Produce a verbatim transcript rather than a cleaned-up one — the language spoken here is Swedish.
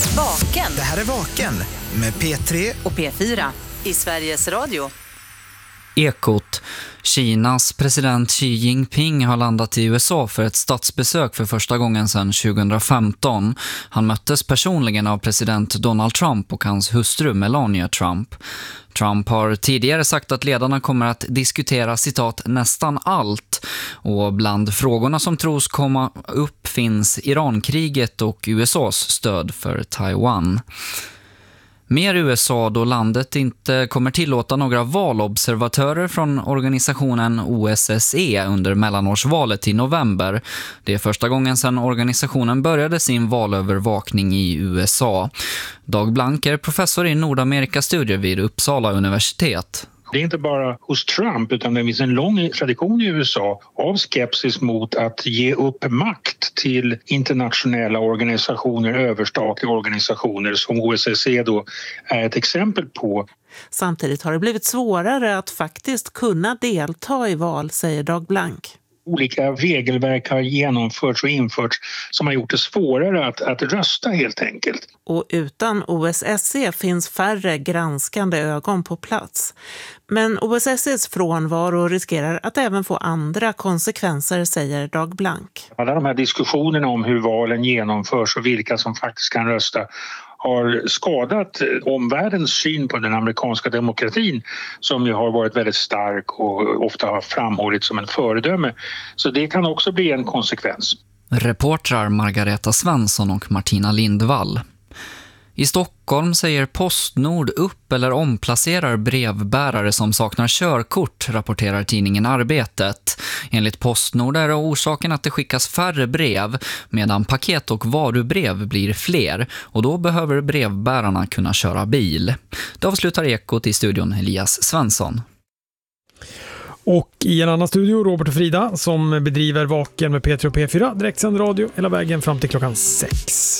Vaken. Det här är Vaken med P tre och P fyra i Sveriges Radio. Ekot. Kinas president Xi Jinping har landat i U S A för ett statsbesök för första gången sedan tjugohundrafemton. Han möttes personligen av president Donald Trump och hans hustru Melania Trump. Trump har tidigare sagt att ledarna kommer att diskutera citat nästan allt, och bland frågorna som tros komma upp finns Irankriget och U S A:s stöd för Taiwan. Mer U S A då landet inte kommer tillåta några valobservatörer från organisationen O S S E under mellanårsvalet i november. Det är första gången sedan organisationen började sin valövervakning i U S A. Dag Blank är professor i Nordamerikastudier vid Uppsala universitet. Det är inte bara hos Trump utan det finns en lång tradition i U S A av skepsis mot att ge upp makt till internationella organisationer, överstatliga organisationer som O S S E då är ett exempel på. Samtidigt har det blivit svårare att faktiskt kunna delta i val, säger Dag Blank. Olika regelverk har genomförts och införts som har gjort det svårare att, att rösta helt enkelt. Och utan O S S E finns färre granskande ögon på plats. Men O S S E:s frånvaro riskerar att även få andra konsekvenser, säger Dag Blank. Alla de här diskussionerna om hur valen genomförs och vilka som faktiskt kan rösta har skadat omvärldens syn på den amerikanska demokratin, som ju har varit väldigt stark och ofta har framhållits som en föredöme. Så det kan också bli en konsekvens. Reportrar Margareta Svensson och Martina Lindvall. I Stockholm säger Postnord upp eller omplacerar brevbärare som saknar körkort, rapporterar tidningen Arbetet. Enligt Postnord är orsaken att det skickas färre brev, medan paket- och varubrev blir fler, och då behöver brevbärarna kunna köra bil. Det avslutar Ekot i studion Elias Svensson. Och i en annan studio Robert och Frida som bedriver Vaken med P tre och P fyra, direktsänd radio hela vägen fram till klockan sex.